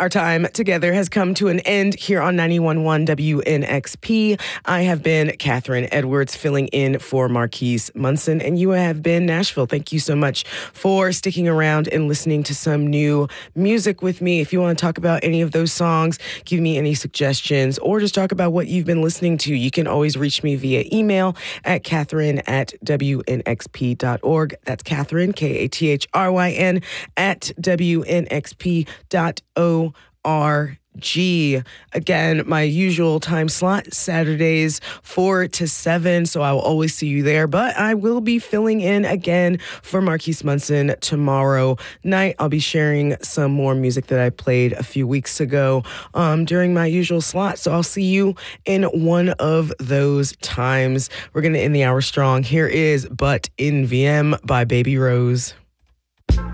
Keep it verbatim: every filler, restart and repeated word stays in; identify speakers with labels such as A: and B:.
A: Our time together has come to an end here on ninety-one point one W N X P. I have been Catherine Edwards filling in for Marquise Munson, and you have been Nashville. Thank you so much for sticking around and listening to some new music with me. If you want to talk about any of those songs, give me any suggestions, or just talk about what you've been listening to, you can always reach me via email at Catherine at W N X P dot org. That's Catherine, K A T H R Y N, at W N X P dot O R G. Again, my usual time slot, Saturdays four to seven, so I will always see you there, but I will be filling in again for Marquise Munson tomorrow night. I'll be sharing some more music that I played a few weeks ago um, during my usual slot, so I'll see you in one of those times. We're going to end the hour strong. Here is But in V M by Baby Rose.